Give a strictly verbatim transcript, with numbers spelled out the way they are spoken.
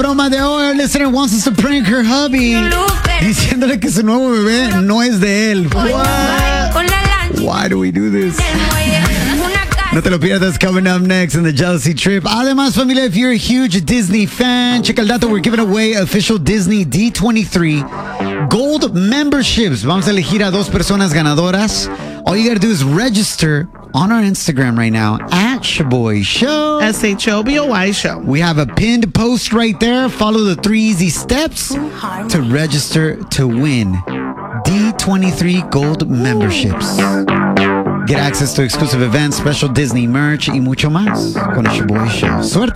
Broma de hoy, our listener wants us to prank her hubby, diciéndole que su nuevo bebé no es de él. What? Why do we do this? No te lo pierdas, coming up next in the Jealousy Trip. Además, familia, if you're a huge Disney fan, check el dato, we're giving away official Disney D twenty-three Gold memberships. Vamos a elegir a dos personas ganadoras. All you gotta do is register on our Instagram right now, at Shaboy Show. S H O B O Y Show. We have a pinned post right there. Follow the three easy steps to register to win D twenty-three Gold memberships. Get access to exclusive events, special Disney merch y mucho más con el Shaboy Show. Suerte.